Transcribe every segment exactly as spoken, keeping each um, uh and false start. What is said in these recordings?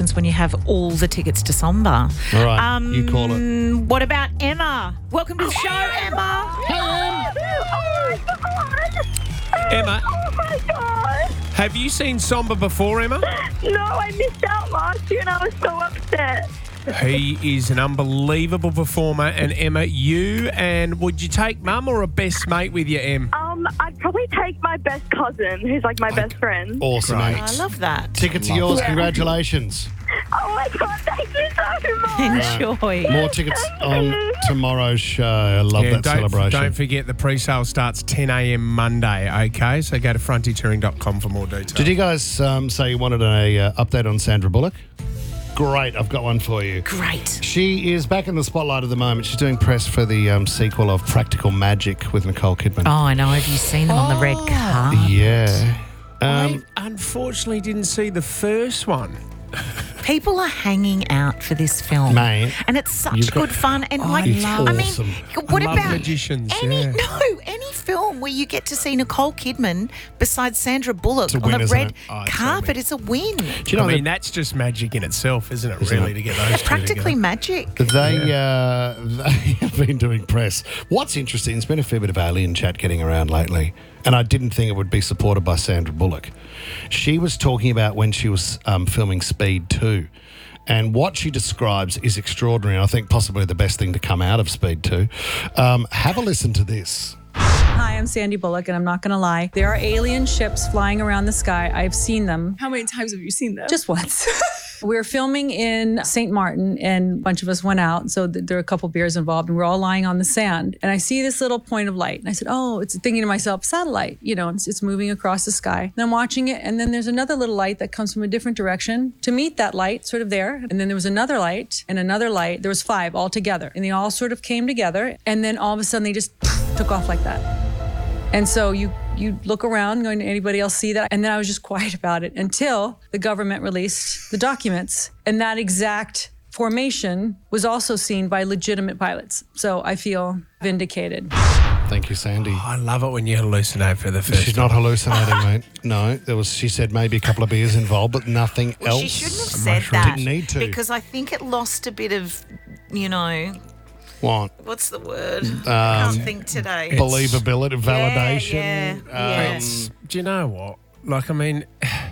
happens when you have all the tickets to Somba. All right, you call it. What about Emma? Welcome to the show, Emma. Hey, Em. Oh my God. Emma, Oh my God. have you seen Somba before, Emma? No, I missed out last year and I was so upset. He is an unbelievable performer. And Emma, you and would you take mum or a best mate with you, Em? Um, I'd probably take my best cousin, who's like my best friend. Awesome, Great. mate. I love that. Tickets are yours. Yeah. Congratulations. Oh my God, thank you so much. Enjoy. More tickets on tomorrow's show. I love Yeah, that don't, celebration. Don't forget the pre-sale starts ten a.m. Monday, okay? So go to fronty touring dot com for more details. Did you guys um, say you wanted a uh, update on Sandra Bullock? Great, I've got one for you. Great. She is back in the spotlight at the moment. She's doing press for the um, sequel of Practical Magic with Nicole Kidman. Oh, I know. Have you seen them on the red carpet? Yeah. Um, I unfortunately didn't see the first one. People are hanging out for this film, Mate, and it's such you've got- good fun. And I like, love- I mean, Awesome. what I love about magicians, any yeah. no any film where you get to see Nicole Kidman besides Sandra Bullock a on win, the isn't red it? Oh, it's a carpet? win. It's a win. do you know I mean, that that's just magic in itself, isn't it, Isn't really, it? to get those two Practically together? magic. they, uh, they have been doing press. What's interesting, there's been a fair bit of alien chat getting around lately, and I didn't think it would be supported by Sandra Bullock. She was talking about when she was um, filming Speed two. And what she describes is extraordinary. I think possibly the best thing to come out of Speed two. Um, have a listen to this. Hi, I'm Sandy Bullock, and I'm not going to lie. There are alien ships flying around the sky. I've seen them. How many times have you seen them? Just once. We were filming in Saint Martin, and a bunch of us went out. So th- there were a couple beers involved, and we're all lying on the sand. And I see this little point of light. And I said, oh, it's thinking to myself, satellite, you know, it's, it's moving across the sky. And I'm watching it, and then there's another little light that comes from a different direction to meet that light, sort of there. And then there was another light and another light. There was five all together. And they all sort of came together. And then all of a sudden, they just took off like that. And so you you look around, going, did anybody else see that? And then I was just quiet about it until the government released the documents. And that exact formation was also seen by legitimate pilots. So I feel vindicated. Thank you, Sandy. I love it when you hallucinate for the first She's not hallucinating, mate. No, there was. She said maybe a couple of beers involved, but nothing Well, else. she shouldn't have said that. Didn't need to. Because I think it lost a bit of, you know, What? what's the word? Um, I can't think today. Believability, validation. Yeah, yeah, um, It's, do you know what? Like, I mean,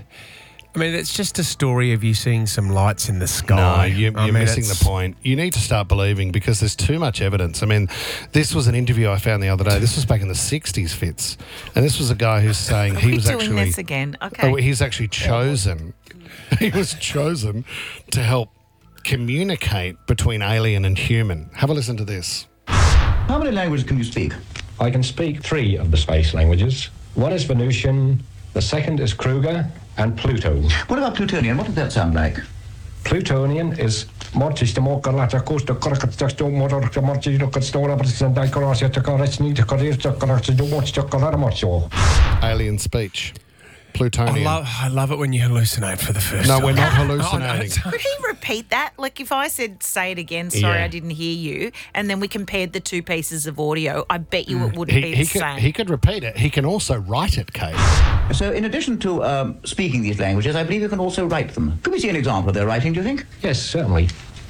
I mean, it's just a story of you seeing some lights in the No, sky. you, I you're mean, missing the it's- point. You need to start believing because there's too much evidence. I mean, this was an interview I found the other day. This was back in the sixties, Fitz. And this was a guy who's saying Are he we was doing actually. this again? Okay. Oh, he's actually chosen. He was chosen to help communicate between alien and human. Have a listen to this. How many languages can you speak? I can speak three of the space languages. One is Venusian, the second is Kruger, and Pluto. What about Plutonian? What does that sound like? Plutonian is Alien speech. I Plutonian. love, I love it when you hallucinate for the first No, time. we're not Oh, no, hallucinating. it's- Could he repeat that? Like if I said, say it again, sorry, Yeah. I didn't hear you, and then we compared the two pieces of audio, I bet you it wouldn't he, be he the could, same. he could repeat it. He can also write it, Kate. So, in addition to um, speaking these languages, I believe you can also write them. Could we see an example of their writing, do you think? Yes, certainly.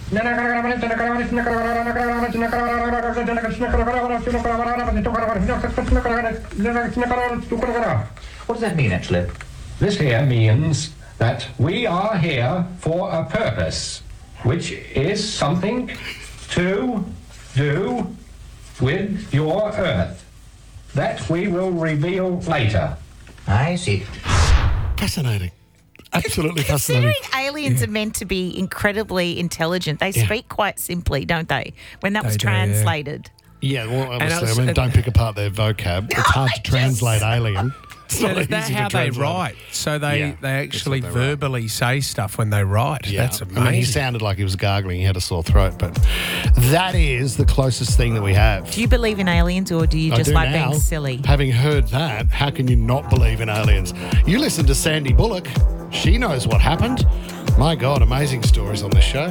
What does that mean, actually? This here means that we are here for a purpose, which is something to do with your Earth. That we will reveal later. I see. Fascinating. Absolutely fascinating. Considering aliens are meant to be incredibly intelligent, they Yeah. speak quite simply, don't they? When that was They do, yeah. translated. Yeah, well, obviously, also- I mean, don't pick apart their vocab. It's hard to translate alien. It's Yeah, not is that easy to how they translate. write? So they, Yeah, they that's actually what they write. verbally say stuff when they write. Yeah. That's I amazing. mean, he sounded like he was gargling. He had a sore throat, but that is the closest thing that we have. Do you believe in aliens or do you I just do like now. being silly? Having heard that, how can you not believe in aliens? You listen to Sandy Bullock. She knows what happened. My God, amazing stories on this show.